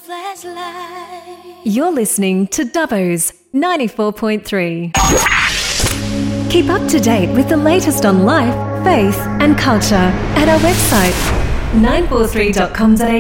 You're listening to Dubbo's 94.3. Keep up to date with the latest on life, faith and culture at our website 943.com.au.